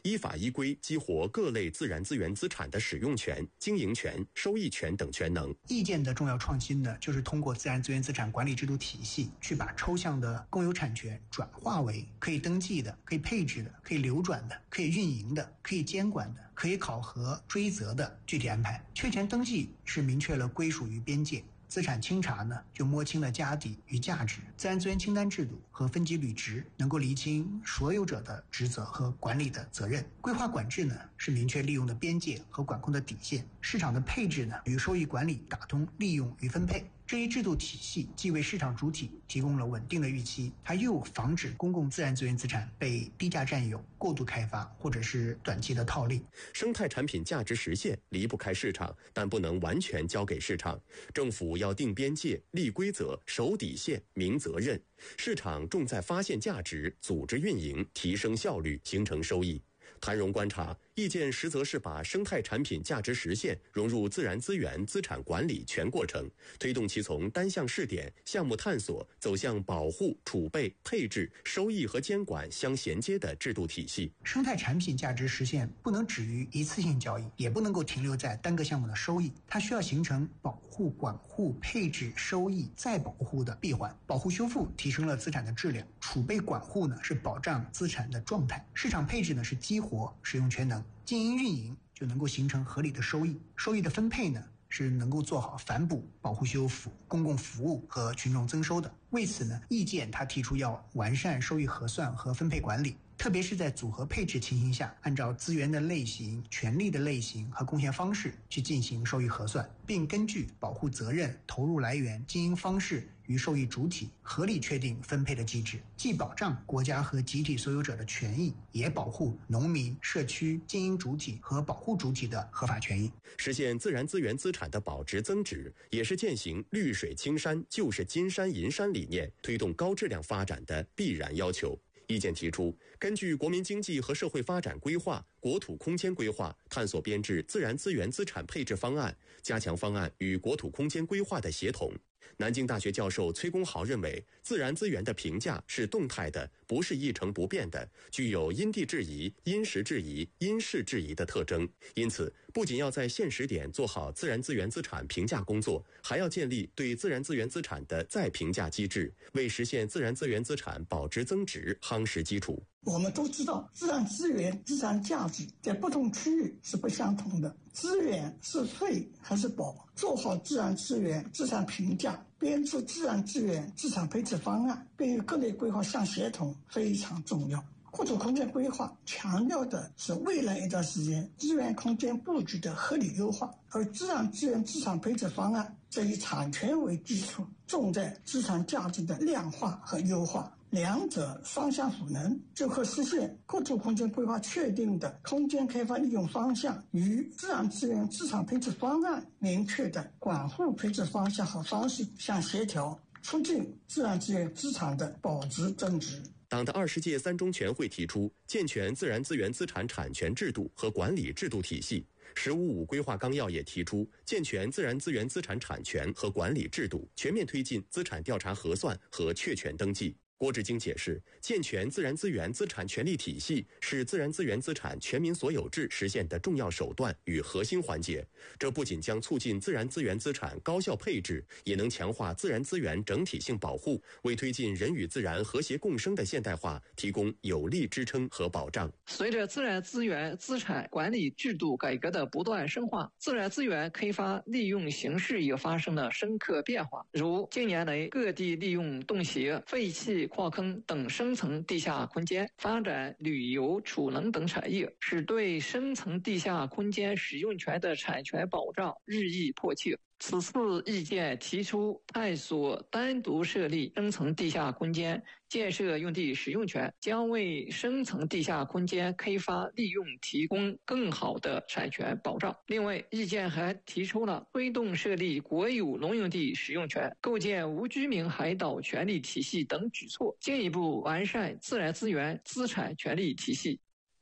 依法依规激活各类自然资源资产的使用权、经营权、收益权等权能。 意见的重要创新呢，就是通过自然资源资产管理制度体系，去把抽象的公有产权转化为可以登记的、可以配置的、可以流转的、可以运营的、可以监管的、可以考核追责的具体安排。确权登记是明确了归属与边界，资产清查呢，就摸清了家底与价值。自然资源清单制度和分级履职能够厘清所有者的职责和管理的责任。规划管制呢，是明确利用的边界和管控的底线。市场的配置呢，与收益管理打通利用与分配。这一制度体系既为市场主体提供了稳定的预期，它又防止公共自然资源资产被低价占有、过度开发或者是短期的套利。 生态产品价值实现离不开市场，但不能完全交给市场。政府要定边界、立规则、守底线、明责任。市场重在发现价值、组织运营、提升效率、形成收益。谭荣观察，意见实则是把生态产品价值实现融入自然资源资产管理全过程，推动其从单项试点、项目探索走向保护、储备、配置、收益和监管相衔接的制度体系。 生态产品价值实现不能止于一次性交易，也不能够停留在单个项目的收益，它需要形成保护、管护、配置、收益再保护的闭环。保护修复提升了资产的质量，储备管护呢是保障资产的状态，市场配置呢是激活使用权能，经营运营就能够形成合理的收益，收益的分配呢是能够做好反哺、保护修复、公共服务和群众增收的。为此呢，意见他提出要完善收益核算和分配管理，特别是在组合配置情形下，按照资源的类型、权利的类型和贡献方式去进行收益核算，并根据保护责任、投入来源、经营方式与受益主体合理确定分配的机制，既保障国家和集体所有者的权益，也保护农民、社区、经营主体和保护主体的合法权益。 实现自然资源资产的保值增值，也是践行绿水青山就是金山银山理念，推动高质量发展的必然要求。意见提出，根据国民经济和社会发展规划、国土空间规划，探索编制自然资源资产配置方案，加强方案与国土空间规划的协同。南京大学教授崔公豪认为，自然资源的评价是动态的，不是一成不变的，具有因地制宜、因时制宜、因事制宜的特征。因此，不仅要在现时点做好自然资源资产评价工作，还要建立对自然资源资产的再评价机制，为实现自然资源资产保值增值夯实基础。 我们都知道，自然资源资产价值在不同区域是不相同的，资源是废还是宝，做好自然资源资产评价，编出自然资源资产配置方案，并与各类规划相协同，非常重要。国土空间规划强调的是未来一段时间资源空间布局的合理优化，而自然资源资产配置方案则以产权为基础，重在资产价值的量化和优化，两者双向赋能，就可实现国土空间规划确定的空间开发利用方向与自然资源资产配置方案明确的管护配置方向和方式相协调，促进自然资源资产的保值增值。 党的20届三中全会提出健全自然资源资产产权制度和管理制度体系，“15+5”规划纲要也提出健全自然资源资产产权和管理制度，全面推进资产调查核算和确权登记。郭志京解释，健全自然资源资产权利体系是自然资源资产全民所有制实现的重要手段与核心环节。这不仅将促进自然资源资产高效配置，也能强化自然资源整体性保护，为推进人与自然和谐共生的现代化提供有力支撑和保障。 随着自然资源资产管理制度改革的不断深化，自然资源开发利用形势也发生了深刻变化。如近年来各地利用洞穴、废弃矿坑等深层地下空间发展旅游、储能等产业，使对深层地下空间使用权的产权保障日益迫切。此次意见提出探索单独设立深层地下空间建设用地使用权，将为深层地下空间开发利用提供更好的产权保障。另外，意见还提出了推动设立国有农用地使用权、构建无居民海岛权利体系等举措，进一步完善自然资源资产权利体系。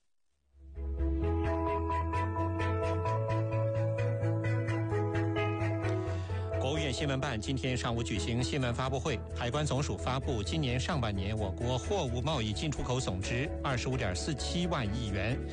国务院新闻办今天上午举行新闻发布会，海关总署发布今年上半年我国货物贸易进出口总值25.47万亿元，